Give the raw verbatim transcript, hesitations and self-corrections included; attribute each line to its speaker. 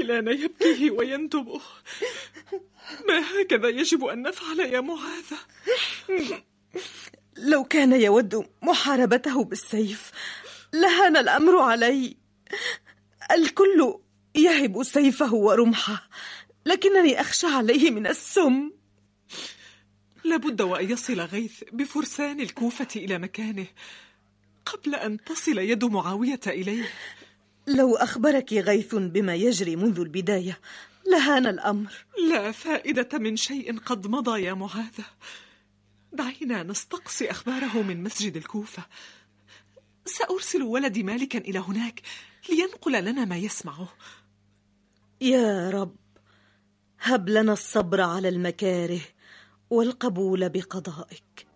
Speaker 1: غيلان يبكيه ويندبه. ما هكذا يجب أن نفعل يا معاذة؟
Speaker 2: لو كان يود محاربته بالسيف لهان الأمر علي. الكل يهب سيفه ورمحه، لكنني أخشى عليه من السم.
Speaker 1: لابد وأن يصل غيث بفرسان الكوفة إلى مكانه قبل أن تصل يد معاوية إليه.
Speaker 2: لو أخبرك غيث بما يجري منذ البداية لهان الأمر.
Speaker 1: لا فائدة من شيء قد مضى يا معاذة. دعينا نستقصي أخباره من مسجد الكوفة. سأرسل ولدي مالكا إلى هناك لينقل لنا ما يسمعه.
Speaker 2: يا رب، هب لنا الصبر على المكاره والقبول بقضائك.